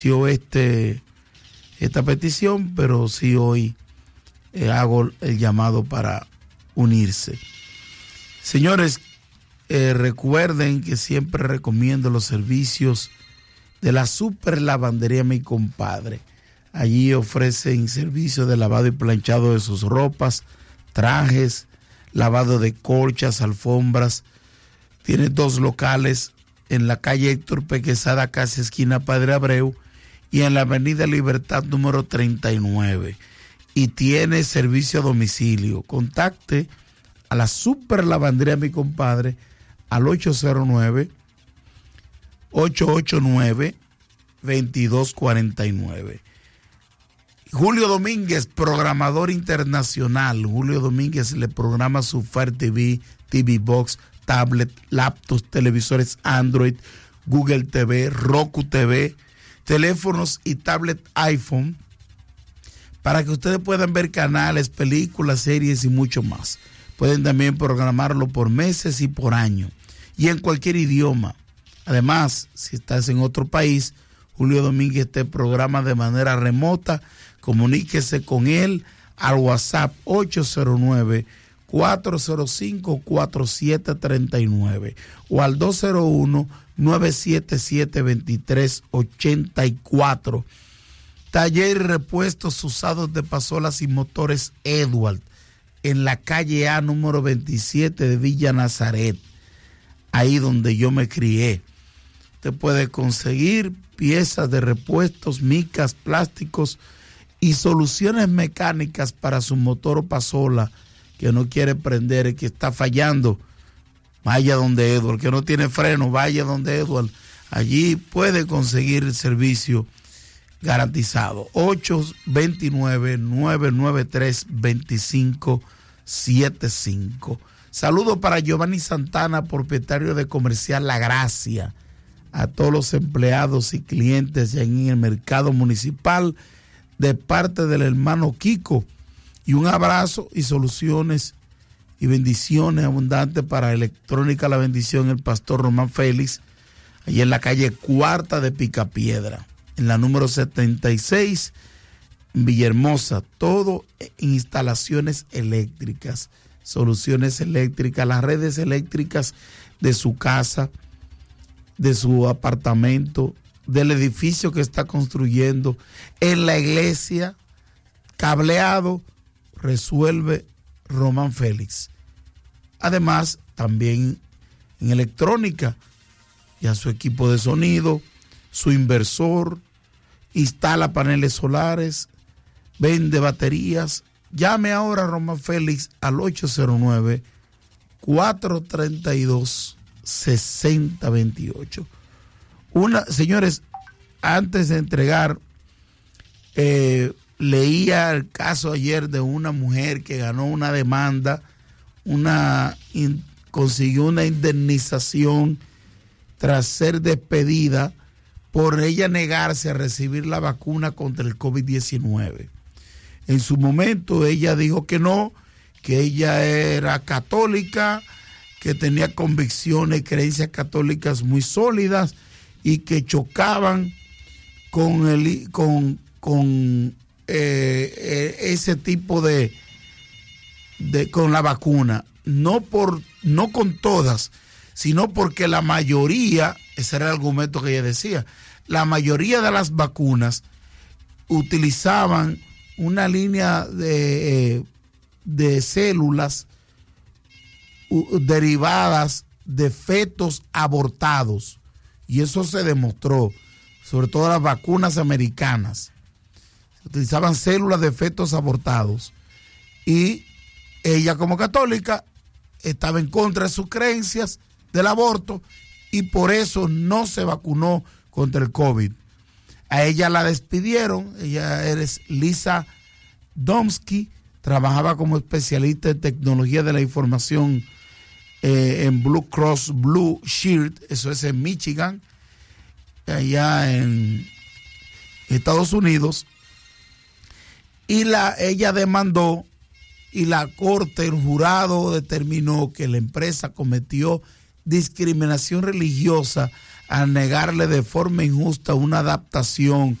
esta petición, pero sí hoy hago el llamado para unirse. Señores, recuerden que siempre recomiendo los servicios de la Super Lavandería Mi Compadre. Allí ofrecen servicios de lavado y planchado de sus ropas, trajes, lavado de colchas, alfombras. Tiene 2 locales en la calle Héctor P. Quesada, casi esquina Padre Abreu, y en la avenida Libertad número 39. Y tiene servicio a domicilio. Contacte a la Super Lavandería Mi Compadre al 809-889-2249. Julio Domínguez, programador internacional. Julio Domínguez le programa su Fire TV, TV Box, tablet, laptops, televisores Android, Google TV, Roku TV, teléfonos y tablet iPhone, para que ustedes puedan ver canales, películas, series y mucho más. Pueden también programarlo por meses y por año, y en cualquier idioma. Además, si estás en otro país, Julio Domínguez te programa de manera remota. Comuníquese con él al WhatsApp 809-405-4739 o al 201-977-2384. Taller y repuestos usados de pasolas y motores Edward, en la calle A número 27 de Villa Nazaret, ahí donde yo me crié. Usted puede conseguir piezas de repuestos, micas, plásticos y soluciones mecánicas para su motor o pasola que no quiere prender y que está fallando. Vaya donde Edward, que no tiene freno, vaya donde Edward. Allí puede conseguir el servicio garantizado. 829-993-2575. Saludos para Giovanni Santana, propietario de Comercial La Gracia. A todos los empleados y clientes en el mercado municipal, de parte del hermano Kiko. Y un abrazo y soluciones y bendiciones abundantes para Electrónica La Bendición, el pastor Román Félix, allí en la calle Cuarta de Picapiedra, en la número 76, en Villahermosa. Todo en instalaciones eléctricas, soluciones eléctricas, las redes eléctricas de su casa, de su apartamento, del edificio que está construyendo, en la iglesia, cableado, resuelve Román Félix. Además, también en electrónica, ya su equipo de sonido, su inversor, instala paneles solares, vende baterías. Llame ahora a Román Félix al 809-432-6028. Señores, antes de entregar, leía el caso ayer de una mujer que ganó una demanda, consiguió una indemnización tras ser despedida por ella negarse a recibir la vacuna contra el COVID-19. En su momento ella dijo que no, que ella era católica, que tenía convicciones y creencias católicas muy sólidas y que chocaban con ese tipo con la vacuna, no con todas, sino porque la mayoría, ese era el argumento que ella decía, la mayoría de las vacunas utilizaban una línea de células derivadas de fetos abortados, y eso se demostró, sobre todo las vacunas americanas. Utilizaban células de fetos abortados, y ella, como católica, estaba en contra de sus creencias del aborto y por eso no se vacunó contra el COVID. A ella la despidieron. Ella es Lisa Domsky, trabajaba como especialista en tecnología de la información en Blue Cross Blue Shield, eso es en Michigan, allá en Estados Unidos, y ella demandó, y la corte, el jurado determinó que la empresa cometió discriminación religiosa al negarle de forma injusta una adaptación